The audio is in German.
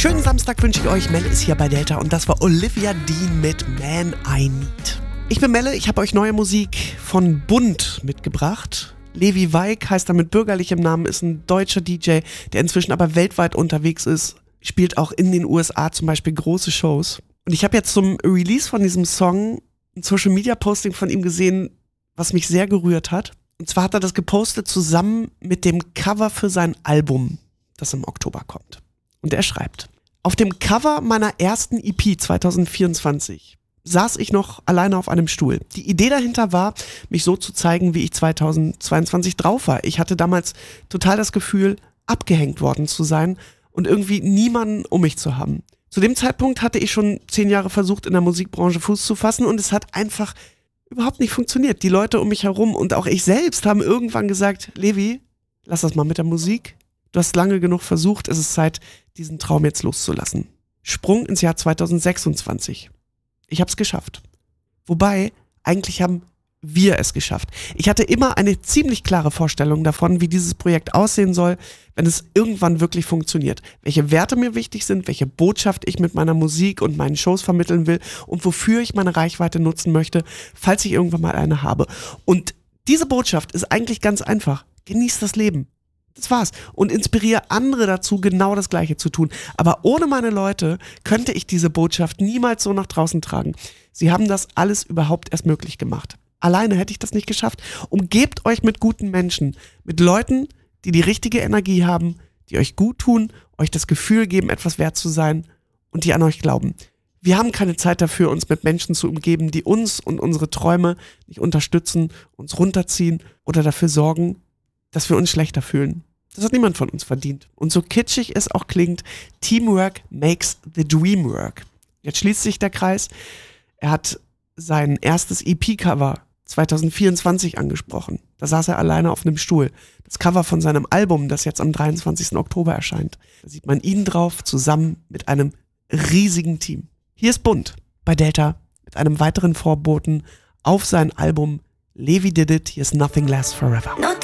Schönen Samstag wünsche ich euch. Melle ist hier bei Delta und das war Olivia Dean mit Man I Need. Ich bin Melle, ich habe euch neue Musik von Bund mitgebracht. Levi Weig heißt er mit bürgerlichem Namen, ist ein deutscher DJ, der inzwischen aber weltweit unterwegs ist, spielt auch in den USA zum Beispiel große Shows. Und ich habe jetzt zum Release von diesem Song ein Social-Media-Posting von ihm gesehen, was mich sehr gerührt hat. Und zwar hat er das gepostet zusammen mit dem Cover für sein Album, das im Oktober kommt. Und er schreibt: Auf dem Cover meiner ersten EP 2024 saß ich noch alleine auf einem Stuhl. Die Idee dahinter war, mich so zu zeigen, wie ich 2022 drauf war. Ich hatte damals total das Gefühl, abgehängt worden zu sein und irgendwie niemanden um mich zu haben. Zu dem Zeitpunkt hatte ich schon 10 Jahre versucht, in der Musikbranche Fuß zu fassen und es hat einfach überhaupt nicht funktioniert. Die Leute um mich herum und auch ich selbst haben irgendwann gesagt: Levi, lass das mal mit der Musik. Du hast lange genug versucht, es ist Zeit, diesen Traum jetzt loszulassen. Sprung ins Jahr 2026. Ich hab's geschafft. Wobei, eigentlich haben wir es geschafft. Ich hatte immer eine ziemlich klare Vorstellung davon, wie dieses Projekt aussehen soll, wenn es irgendwann wirklich funktioniert. Welche Werte mir wichtig sind, welche Botschaft ich mit meiner Musik und meinen Shows vermitteln will und wofür ich meine Reichweite nutzen möchte, falls ich irgendwann mal eine habe. Und diese Botschaft ist eigentlich ganz einfach. Genieß das Leben. Das war's. Und inspiriere andere dazu, genau das Gleiche zu tun. Aber ohne meine Leute könnte ich diese Botschaft niemals so nach draußen tragen. Sie haben das alles überhaupt erst möglich gemacht. Alleine hätte ich das nicht geschafft. Umgebt euch mit guten Menschen, mit Leuten, die die richtige Energie haben, die euch gut tun, euch das Gefühl geben, etwas wert zu sein und die an euch glauben. Wir haben keine Zeit dafür, uns mit Menschen zu umgeben, die uns und unsere Träume nicht unterstützen, uns runterziehen oder dafür sorgen, dass wir uns schlechter fühlen. Das hat niemand von uns verdient. Und so kitschig es auch klingt, Teamwork makes the dream work. Jetzt schließt sich der Kreis. Er hat sein erstes EP-Cover 2024 angesprochen. Da saß er alleine auf einem Stuhl. Das Cover von seinem Album, das jetzt am 23. Oktober erscheint. Da sieht man ihn drauf, zusammen mit einem riesigen Team. Hier ist Bund bei Delta mit einem weiteren Vorboten auf sein Album Levi Did It. Hier ist Nothing Lasts Forever.